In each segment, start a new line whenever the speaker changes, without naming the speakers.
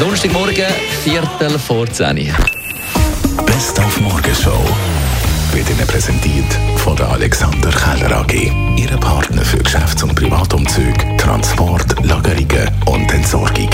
Donnerstagmorgen, 10:15.
Best auf Morgenshow wird Ihnen präsentiert von der Alexander Keller AG. Ihre Partner für Geschäfts- und Privatumzüge, Transport, Lagerungen und Entsorgung.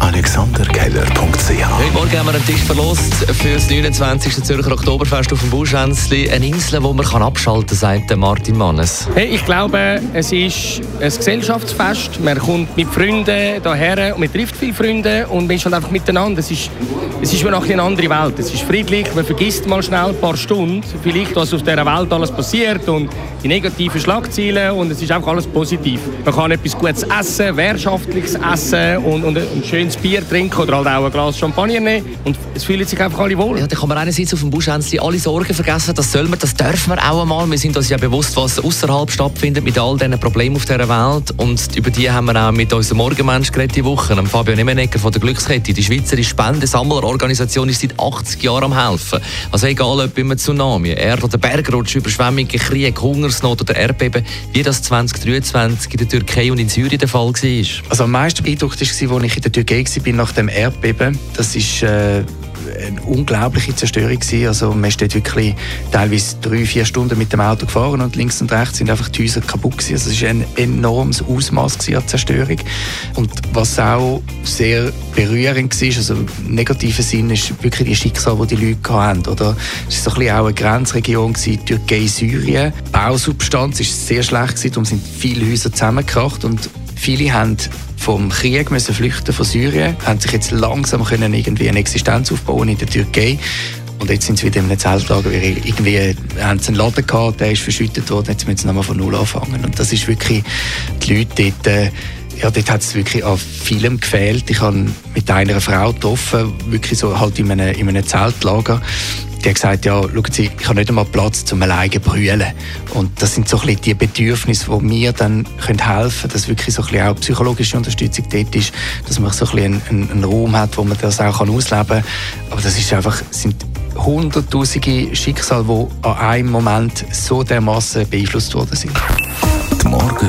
alexanderkeller.ch.
Heute Morgen haben wir einen Tisch verlost für das 29. Zürcher Oktoberfest auf dem Buschhänzli. Eine Insel, wo man abschalten kann, sagt Martin Mannes.
Hey, ich glaube, es ist ein Gesellschaftsfest. Man kommt mit Freunden hierher und man trifft viele Freunde und man ist halt einfach miteinander. Es ist wirklich eine andere Welt. Es ist friedlich, man vergisst mal schnell ein paar Stunden, vielleicht was auf dieser Welt alles passiert und die negativen Schlagzeilen und es ist einfach alles positiv. Man kann etwas Gutes essen, wirtschaftliches essen und ein schönes Bier trinken oder halt auch ein Glas Champagner nehmen und es fühlen sich einfach alle wohl.
Ja, da kann man einerseits auf dem Buschhänzli alle Sorgen vergessen, das soll man, das dürfen wir auch einmal. Wir sind uns ja bewusst, was außerhalb stattfindet mit all diesen Problemen auf dieser Welt und über die haben wir auch mit unserem Morgenmensch geredet diese Woche, Fabian Emenegger von der Glückskette. Die Schweizerische Spendensammlerorganisation ist seit 80 Jahren am helfen. Also egal ob im Tsunami, Erd- oder Bergrutsch, Überschwemmungen, Krieg, Hungersnot oder Erdbeben, wie das 2023 in der Türkei und in Syrien der Fall war.
Also am meisten beeindruckt war, als ich in der Türkei war nach dem Erdbeben. Das ist eine unglaubliche Zerstörung gewesen. Also man ist dort wirklich teilweise 3-4 Stunden mit dem Auto gefahren und links und rechts sind einfach die Häuser kaputt gewesen. Also es war ein enormes Ausmaß an Zerstörung. Und was auch sehr berührend war, also im negativen Sinn, ist wirklich die Schicksal, die die Leute hatten. Oder es war so ein bisschen auch eine Grenzregion gewesen, Türkei-Syrien. Die Bausubstanz war sehr schlecht gewesen, darum sind viele Häuser zusammengekracht und viele haben vom Krieg müssen flüchten von Syrien, haben sich jetzt langsam können irgendwie eine Existenz aufbauen in der Türkei. Und jetzt sind sie wieder in einem Zeltlager. Irgendwie haben sie einen Laden gehabt, der ist verschüttet worden, jetzt müssen sie nochmal von Null anfangen. Und das ist wirklich, die Leute dort, dort hat es wirklich an vielem gefehlt. Ich habe mit einer Frau getroffen, wirklich so halt in einem Zeltlager. Die hat gesagt, ja, schauen Sie, ich habe nicht einmal Platz, um alleine zu brüllen. Und das sind so ein bisschen die Bedürfnisse, die mir dann helfen können, dass wirklich so ein bisschen auch psychologische Unterstützung dort ist, dass man so ein bisschen einen Raum hat, wo man das auch ausleben kann. Aber das ist einfach, sind hunderttausende Schicksale, die an einem Moment so dermassen beeinflusst worden sind.
Die Morgen